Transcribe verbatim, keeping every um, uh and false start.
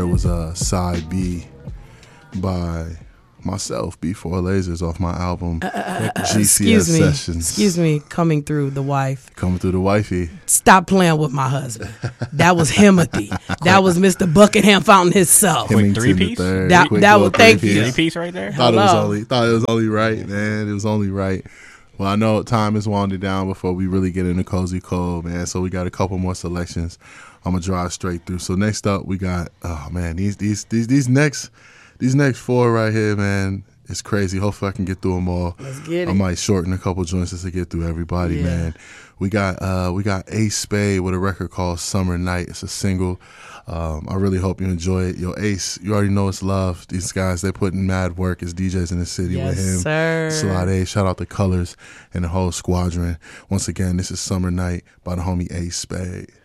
There was a side B by myself, B four Lasers, off my album uh, uh, uh, G C S excuse me, Sessions. Excuse me, coming through the wife. Coming through the wifey. Stop playing with my husband. That was Himothy. That was Mister Buckingham Fountain himself. Quick three piece. That, that was thank you. Three piece right there. Thought Hello. it was only thought it was only right, man. It was only right. Well, I know time is winding down before we really get into Cozy Cold, man. So we got a couple more selections. I'm gonna drive straight through. So next up, we got oh man, these these these these next these next four right here, man. It's crazy. Hopefully, I can get through them all. Let's get it. I might shorten a couple joints just to get through everybody, yeah. man. We got uh, we got Ace Spade with a record called Summer Night. It's a single. Um, I really hope you enjoy it. Yo, Ace, you already know it's love. These guys, they put in mad work as D Js in the city yes, with him. Sir. Slade, shout out to Colors and the whole squadron. Once again, this is Summer Night by the homie Ace Spade.